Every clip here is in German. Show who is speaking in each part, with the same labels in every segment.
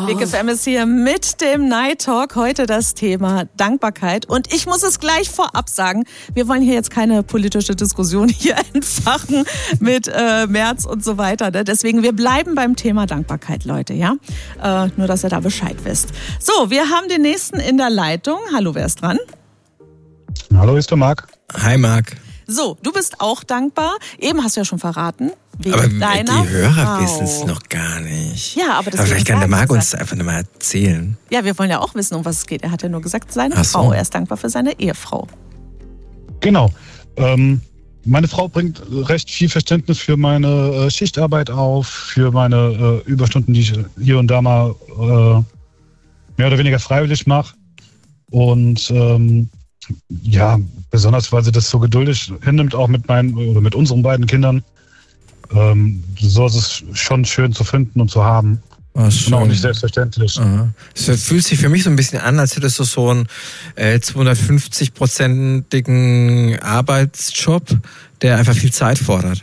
Speaker 1: Big FM ist hier mit dem Night Talk. Heute das Thema Dankbarkeit. Und ich muss es gleich vorab sagen, wir wollen hier jetzt keine politische Diskussion hier entfachen mit Merz und so weiter. Ne? Deswegen, wir bleiben beim Thema Dankbarkeit, Leute. Ja, nur, dass ihr da Bescheid wisst. So, wir haben den Nächsten in der Leitung. Hallo, wer ist dran?
Speaker 2: Hallo, ist der Marc.
Speaker 3: Hi, Marc.
Speaker 1: So, du bist auch dankbar. Eben hast du ja schon verraten.
Speaker 3: Aber die Hörer wissen es noch gar nicht.
Speaker 1: Ja, aber
Speaker 3: vielleicht kann der Marc uns einfach nochmal erzählen.
Speaker 1: Ja, wir wollen ja auch wissen, um was es geht. Er hat ja nur gesagt, seine Frau. Er ist dankbar für seine Ehefrau.
Speaker 2: Genau. Meine Frau bringt recht viel Verständnis für meine Schichtarbeit auf, für meine Überstunden, die ich hier und da mal mehr oder weniger freiwillig mache. Und ja, besonders, weil sie das so geduldig hinnimmt, auch mit mit unseren beiden Kindern. So ist es schon schön zu finden und zu haben. Und auch nicht selbstverständlich.
Speaker 3: Es fühlt sich für mich so ein bisschen an, als hättest du so einen 250-prozentigen Arbeitsjob, der einfach viel Zeit fordert.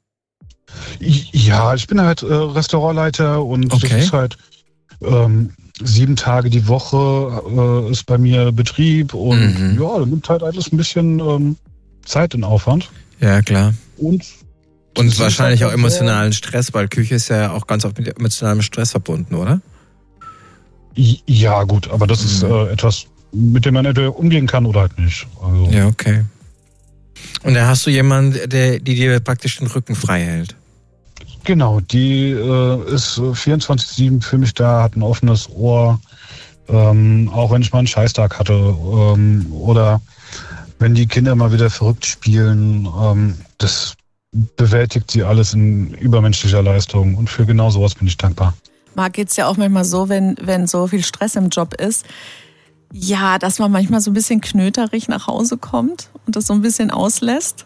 Speaker 2: Ja, ich bin halt Restaurantleiter und das ist halt 7 Tage die Woche ist bei mir Betrieb und ja, da nimmt halt alles ein bisschen Zeit in Aufwand.
Speaker 3: Ja, klar.
Speaker 2: Und
Speaker 3: wahrscheinlich auch emotionalen Stress, weil Küche ist ja auch ganz oft mit emotionalem Stress verbunden, oder?
Speaker 2: Ja, gut, aber das ist etwas, mit dem man entweder umgehen kann oder halt nicht. Also.
Speaker 3: Ja, okay. Und da hast du jemanden, die dir praktisch den Rücken frei hält?
Speaker 2: Genau, die ist 24/7 für mich da, hat ein offenes Ohr, auch wenn ich mal einen Scheißtag hatte oder wenn die Kinder mal wieder verrückt spielen, das bewältigt sie alles in übermenschlicher Leistung und für genau sowas bin ich dankbar.
Speaker 1: Marc, geht's ja auch manchmal so, wenn so viel Stress im Job ist, ja, dass man manchmal so ein bisschen knöterig nach Hause kommt und das so ein bisschen auslässt?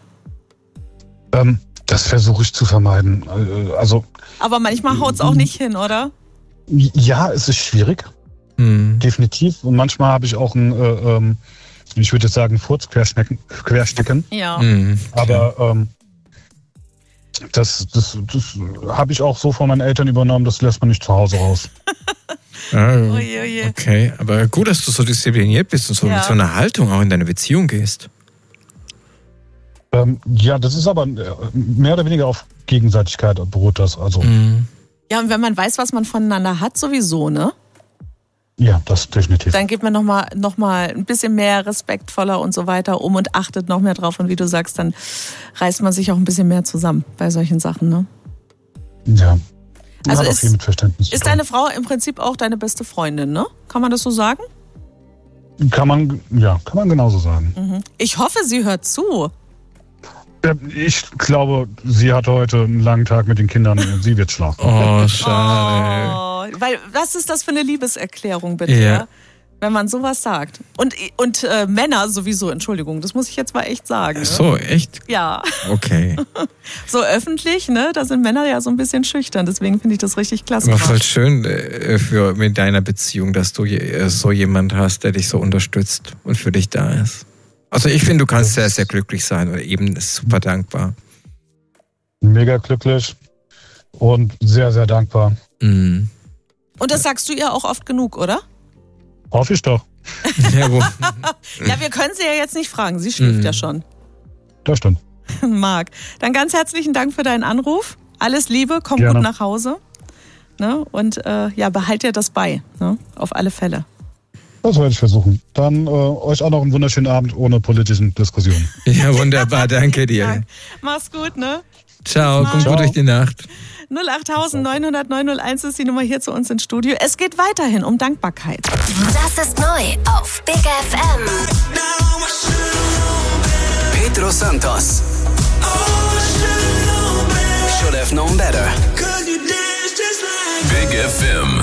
Speaker 2: Das versuche ich zu vermeiden.
Speaker 1: Aber manchmal haut's auch nicht hin, oder?
Speaker 2: Ja, es ist schwierig. Definitiv. Und manchmal habe ich auch ich würde jetzt sagen, Furz querstecken.
Speaker 1: Ja.
Speaker 2: Aber das habe ich auch so von meinen Eltern übernommen, das lässt man nicht zu Hause raus.
Speaker 3: Okay, aber gut, dass du so diszipliniert bist und so mit so einer Haltung auch in deine Beziehung gehst.
Speaker 2: Ja, das ist aber mehr oder weniger auf Gegenseitigkeit beruht das. Also.
Speaker 1: Ja, und wenn man weiß, was man voneinander hat, sowieso, ne?
Speaker 2: Ja, das definitiv.
Speaker 1: Dann geht man noch mal ein bisschen mehr respektvoller und so weiter um und achtet noch mehr drauf. Und wie du sagst, dann reißt man sich auch ein bisschen mehr zusammen bei solchen Sachen, ne?
Speaker 2: Ja.
Speaker 1: Also
Speaker 2: hat auch viel mit Verständnis
Speaker 1: ist deine Frau im Prinzip auch deine beste Freundin, ne? Kann man das so sagen?
Speaker 2: Kann man genauso sagen.
Speaker 1: Ich hoffe, sie hört zu.
Speaker 2: Ich glaube, sie hatte heute einen langen Tag mit den Kindern. Sie wird schlafen.
Speaker 3: Oh, schade.
Speaker 1: Weil, was ist das für eine Liebeserklärung, bitte?
Speaker 3: Ja.
Speaker 1: Wenn man sowas sagt. Und Männer sowieso, Entschuldigung, das muss ich jetzt mal echt sagen. Ne?
Speaker 3: So, echt?
Speaker 1: Ja.
Speaker 3: Okay.
Speaker 1: So öffentlich, ne? Da sind Männer ja so ein bisschen schüchtern. Deswegen finde ich das richtig klasse.
Speaker 3: Aber voll schön mit deiner Beziehung, dass du so jemand hast, der dich so unterstützt und für dich da ist. Also ich finde, du kannst sehr, sehr glücklich sein oder eben super dankbar.
Speaker 2: Mega glücklich und sehr, sehr dankbar.
Speaker 1: Und das sagst du ihr auch oft genug, oder?
Speaker 2: Hoffe ich doch.
Speaker 1: Ja, wir können sie ja jetzt nicht fragen. Sie schläft ja schon.
Speaker 2: Das stimmt.
Speaker 1: Marc, dann ganz herzlichen Dank für deinen Anruf. Alles Liebe, komm
Speaker 2: Gerne.
Speaker 1: gut nach Hause. Ne? Und behalt dir das bei, ne? Auf alle Fälle.
Speaker 2: Das werde ich versuchen. Dann euch auch noch einen wunderschönen Abend ohne politischen Diskussionen.
Speaker 3: Ja, wunderbar, danke dir.
Speaker 1: Mach's gut, ne?
Speaker 3: Ciao, komm gut durch die Nacht.
Speaker 1: 08900 901 ist die Nummer hier zu uns ins Studio. Es geht weiterhin um Dankbarkeit.
Speaker 4: Das ist neu auf Big FM.
Speaker 5: Pedro Santos. Should have known better. Big FM.